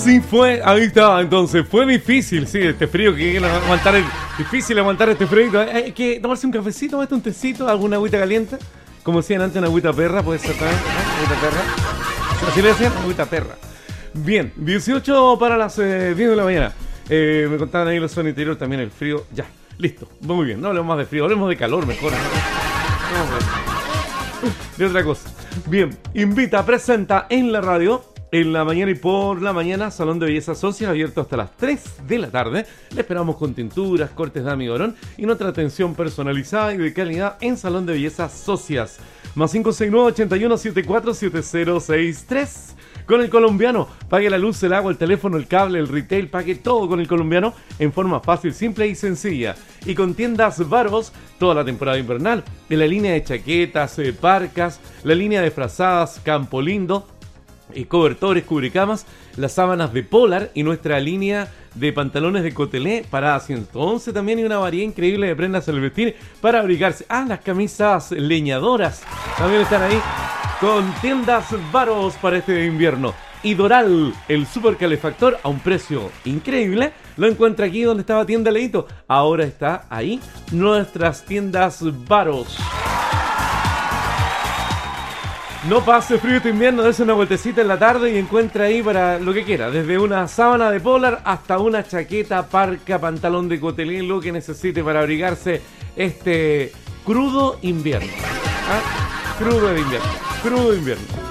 Así fue, ahí está, entonces fue difícil, sí, este frío que aguantar, difícil aguantar este frío. Hay que tomarse un cafecito, tomarte un tecito, alguna agüita caliente, como decían antes, una agüita perra, puede ser también, ¿no? Agüita perra, así le decían, agüita perra. Bien, 18 para las 10 de la mañana, me contaban ahí los sonidos interior, también el frío, ya, listo, muy bien, no hablemos más de frío, hablemos de calor mejor, ¿no? De otra cosa. Bien, invita, presenta en la radio, en la mañana y por la mañana, Salón de Belleza Socias, abierto hasta las 3 de la tarde. Le esperamos con tinturas, cortes de amigorón y nuestra atención personalizada y de calidad en Salón de Belleza Socias. Más 569-8174-7063. Con el colombiano, pague la luz, el agua, el teléfono, el cable, el retail, pague todo con el colombiano en forma fácil, simple y sencilla. Y con tiendas Baros, toda la temporada invernal, en la línea de chaquetas, parcas, la línea de frazadas, Campo Lindo, cobertores, cubrecamas, las sábanas de Polar y nuestra línea de pantalones de Cotelé para 111 también, y una variedad increíble de prendas al vestir para abrigarse. Ah, las camisas leñadoras también están ahí con tiendas Baros para este invierno. Y Doral, el supercalefactor a un precio increíble, lo encuentra aquí donde estaba tienda Leito. Ahora está ahí nuestras tiendas Baros. No pase frío este invierno, dése una vueltecita en la tarde y encuentra ahí para lo que quiera, desde una sábana de Polar hasta una chaqueta, parca, pantalón de Cotelé, lo que necesite para abrigarse este crudo invierno. ¿Ah? Crudo de invierno, crudo invierno.